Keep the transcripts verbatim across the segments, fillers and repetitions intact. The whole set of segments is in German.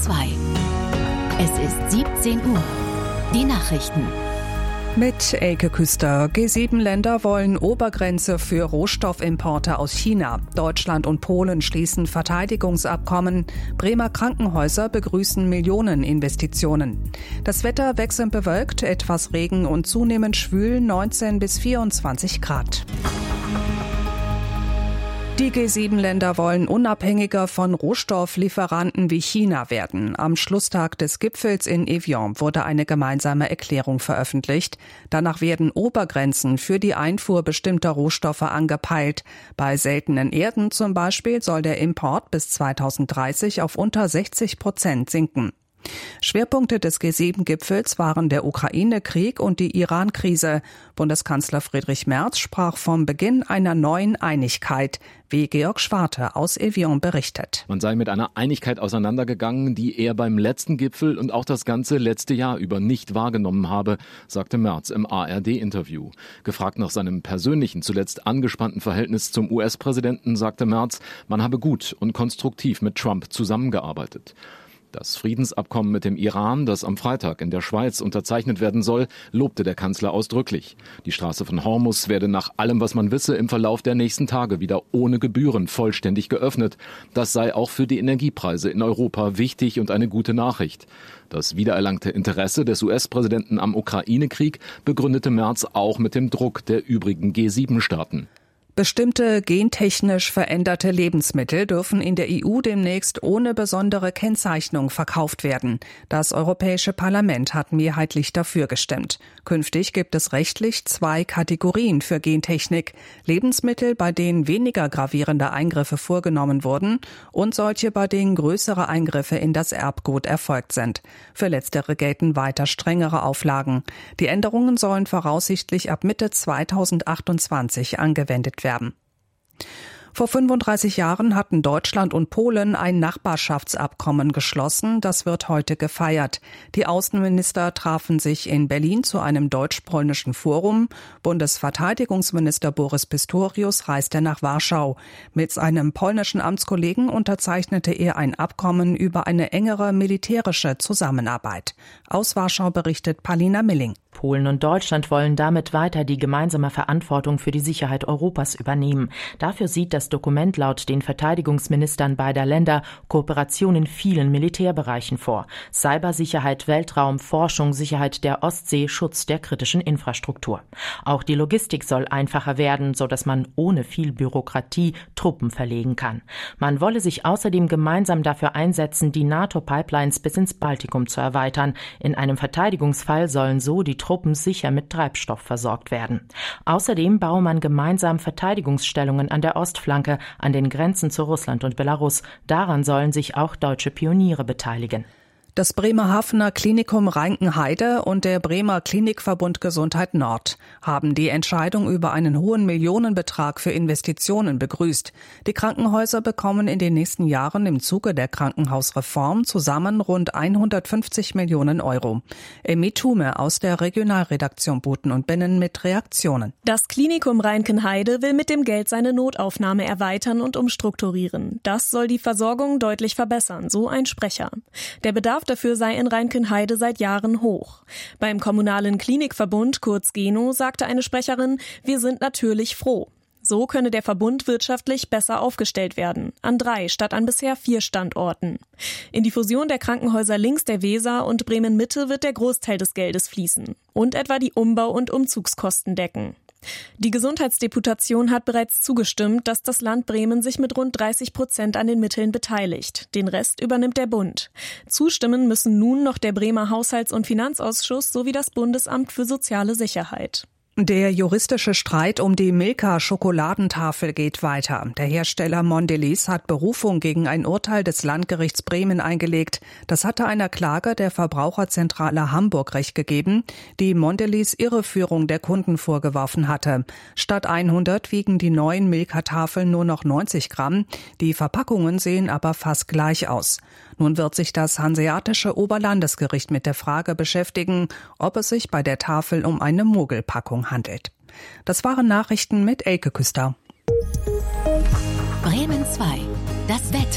zwei. Es ist siebzehn Uhr. Die Nachrichten. Mit Elke Küster. G sieben Länder wollen Obergrenze für Rohstoffimporte aus China. Deutschland und Polen schließen Verteidigungsabkommen. Bremer Krankenhäuser begrüßen Millioneninvestitionen. Das Wetter wechselnd bewölkt, etwas Regen und zunehmend schwül, neunzehn bis vierundzwanzig Grad. Die G sieben Länder wollen unabhängiger von Rohstofflieferanten wie China werden. Am Schlusstag des Gipfels in Evian wurde eine gemeinsame Erklärung veröffentlicht. Danach werden Obergrenzen für die Einfuhr bestimmter Rohstoffe angepeilt. Bei seltenen Erden zum Beispiel soll der Import bis zweitausenddreißig auf unter sechzig Prozent sinken. Schwerpunkte des G sieben Gipfels waren der Ukraine-Krieg und die Iran-Krise. Bundeskanzler Friedrich Merz sprach vom Beginn einer neuen Einigkeit, wie Georg Schwarte aus Evian berichtet. Man sei mit einer Einigkeit auseinandergegangen, die er beim letzten Gipfel und auch das ganze letzte Jahr über nicht wahrgenommen habe, sagte Merz im A R D-Interview. Gefragt nach seinem persönlichen, zuletzt angespannten Verhältnis zum U S-Präsidenten, sagte Merz, man habe gut und konstruktiv mit Trump zusammengearbeitet. Das Friedensabkommen mit dem Iran, das am Freitag in der Schweiz unterzeichnet werden soll, lobte der Kanzler ausdrücklich. Die Straße von Hormuz werde nach allem, was man wisse, im Verlauf der nächsten Tage wieder ohne Gebühren vollständig geöffnet. Das sei auch für die Energiepreise in Europa wichtig und eine gute Nachricht. Das wiedererlangte Interesse des U S-Präsidenten am Ukraine-Krieg begründete Merz auch mit dem Druck der übrigen G sieben Staaten. Bestimmte gentechnisch veränderte Lebensmittel dürfen in der E U demnächst ohne besondere Kennzeichnung verkauft werden. Das Europäische Parlament hat mehrheitlich dafür gestimmt. Künftig gibt es rechtlich zwei Kategorien für Gentechnik: Lebensmittel, bei denen weniger gravierende Eingriffe vorgenommen wurden, und solche, bei denen größere Eingriffe in das Erbgut erfolgt sind. Für letztere gelten weiter strengere Auflagen. Die Änderungen sollen voraussichtlich ab Mitte zweitausendachtundzwanzig angewendet werden. Werden. Vor fünfunddreißig Jahren hatten Deutschland und Polen ein Nachbarschaftsabkommen geschlossen. Das wird heute gefeiert. Die Außenminister trafen sich in Berlin zu einem deutsch-polnischen Forum. Bundesverteidigungsminister Boris Pistorius reiste nach Warschau. Mit seinem polnischen Amtskollegen unterzeichnete er ein Abkommen über eine engere militärische Zusammenarbeit. Aus Warschau berichtet Palina Milling. Polen und Deutschland wollen damit weiter die gemeinsame Verantwortung für die Sicherheit Europas übernehmen. Dafür sieht das Dokument laut den Verteidigungsministern beider Länder Kooperation in vielen Militärbereichen vor. Cybersicherheit, Weltraum, Forschung, Sicherheit der Ostsee, Schutz der kritischen Infrastruktur. Auch die Logistik soll einfacher werden, sodass man ohne viel Bürokratie Truppen verlegen kann. Man wolle sich außerdem gemeinsam dafür einsetzen, die NATO-Pipelines bis ins Baltikum zu erweitern. In einem Verteidigungsfall sollen so die Truppen sicher mit Treibstoff versorgt werden. Außerdem baue man gemeinsam Verteidigungsstellungen an der Ostflanke, an den Grenzen zu Russland und Belarus. Daran sollen sich auch deutsche Pioniere beteiligen. Das Bremerhavener Klinikum Reinkenheide und der Bremer Klinikverbund Gesundheit Nord haben die Entscheidung über einen hohen Millionenbetrag für Investitionen begrüßt. Die Krankenhäuser bekommen in den nächsten Jahren im Zuge der Krankenhausreform zusammen rund hundertfünfzig Millionen Euro. Emmy Thume aus der Regionalredaktion Buten und Binnen mit Reaktionen. Das Klinikum Reinkenheide will mit dem Geld seine Notaufnahme erweitern und umstrukturieren. Das soll die Versorgung deutlich verbessern, so ein Sprecher. Der Bedarf dafür sei in Reinkenheide seit Jahren hoch. Beim kommunalen Klinikverbund, kurz Geno, sagte eine Sprecherin, wir sind natürlich froh. So könne der Verbund wirtschaftlich besser aufgestellt werden, an drei statt an bisher vier Standorten. In die Fusion der Krankenhäuser links der Weser und Bremen-Mitte wird der Großteil des Geldes fließen und etwa die Umbau- und Umzugskosten decken. Die Gesundheitsdeputation hat bereits zugestimmt, dass das Land Bremen sich mit rund dreißig Prozent an den Mitteln beteiligt. Den Rest übernimmt der Bund. Zustimmen müssen nun noch der Bremer Haushalts- und Finanzausschuss sowie das Bundesamt für soziale Sicherheit. Der juristische Streit um die Milka-Schokoladentafel geht weiter. Der Hersteller Mondelez hat Berufung gegen ein Urteil des Landgerichts Bremen eingelegt. Das hatte einer Klage der Verbraucherzentrale Hamburg Recht gegeben, die Mondelez Irreführung der Kunden vorgeworfen hatte. Statt hundert wiegen die neuen Milka-Tafeln nur noch neunzig Gramm. Die Verpackungen sehen aber fast gleich aus. Nun wird sich das Hanseatische Oberlandesgericht mit der Frage beschäftigen, ob es sich bei der Tafel um eine Mogelpackung handelt. Das waren Nachrichten mit Elke Küster. Bremen zwei. Das Wetter.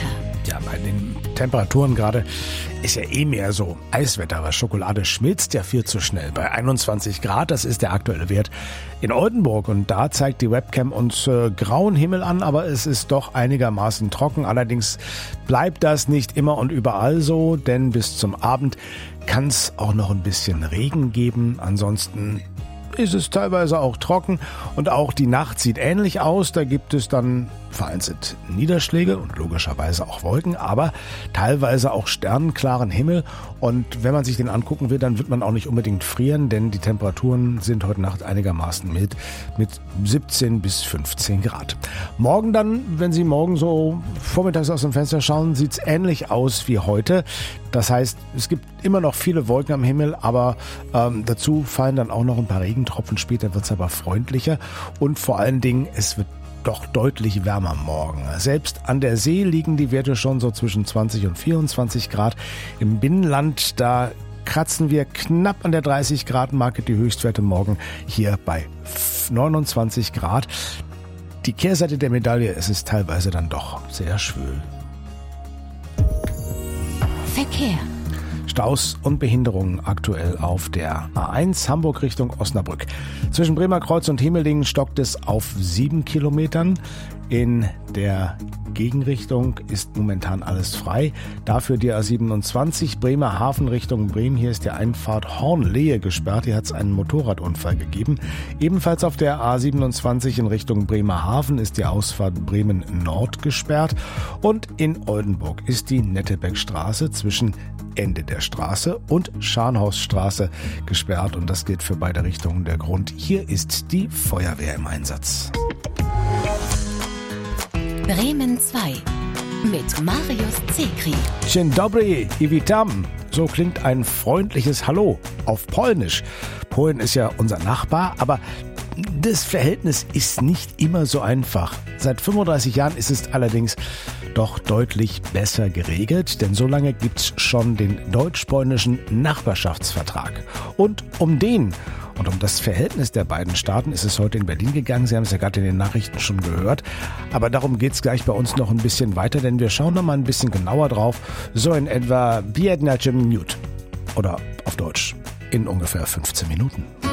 Ja, bei den Temperaturen gerade ist ja eh mehr so Eiswetter, weil Schokolade schmilzt ja viel zu schnell. Bei einundzwanzig Grad, das ist der aktuelle Wert in Oldenburg. Und da zeigt die Webcam uns äh, grauen Himmel an, aber es ist doch einigermaßen trocken. Allerdings bleibt das nicht immer und überall so, denn bis zum Abend kann es auch noch ein bisschen Regen geben. Ansonsten ist es teilweise auch trocken und auch die Nacht sieht ähnlich aus. Da gibt es dann vereinzelt Niederschläge und logischerweise auch Wolken, aber teilweise auch sternenklaren Himmel. Und wenn man sich den angucken will, dann wird man auch nicht unbedingt frieren, denn die Temperaturen sind heute Nacht einigermaßen mild mit siebzehn bis fünfzehn Grad. Morgen dann, wenn Sie morgen so vormittags aus dem Fenster schauen, sieht es ähnlich aus wie heute. Das heißt, es gibt immer noch viele Wolken am Himmel, aber ähm, dazu fallen dann auch noch ein paar Regentropfen. Später wird es aber freundlicher und vor allen Dingen, es wird doch deutlich wärmer morgen. Selbst an der See liegen die Werte schon so zwischen zwanzig und vierundzwanzig Grad. Im Binnenland, da kratzen wir knapp an der dreißig Grad Marke, die Höchstwerte morgen hier bei neunundzwanzig Grad. Die Kehrseite der Medaille, es ist teilweise dann doch sehr schwül. Verkehr. Staus und Behinderungen aktuell auf der A eins Hamburg Richtung Osnabrück. Zwischen Bremerkreuz und Himmeldingen stockt es auf sieben Kilometern. In der Gegenrichtung ist momentan alles frei. Dafür die A siebenundzwanzig Bremerhaven Richtung Bremen. Hier ist die Einfahrt Hornlehe gesperrt. Hier hat es einen Motorradunfall gegeben. Ebenfalls auf der A siebenundzwanzig in Richtung Bremerhaven ist die Ausfahrt Bremen Nord gesperrt. Und in Oldenburg ist die Nettebeckstraße zwischen Ende der Straße und Scharnhorststraße gesperrt. Und das gilt für beide Richtungen. Der Grund: hier ist die Feuerwehr im Einsatz. Bremen zwei mit Marius Zekri. Dzień dobry i witam. So klingt ein freundliches Hallo auf Polnisch. Polen ist ja unser Nachbar, aber das Verhältnis ist nicht immer so einfach. Seit fünfunddreißig Jahren ist es allerdings doch deutlich besser geregelt, denn so lange gibt's schon den deutsch-polnischen Nachbarschaftsvertrag. Und um den und um das Verhältnis der beiden Staaten ist es heute in Berlin gegangen. Sie haben es ja gerade in den Nachrichten schon gehört. Aber darum geht's gleich bei uns noch ein bisschen weiter, denn wir schauen noch mal ein bisschen genauer drauf. So in etwa piętnaście minut. Oder auf Deutsch in ungefähr fünfzehn Minuten.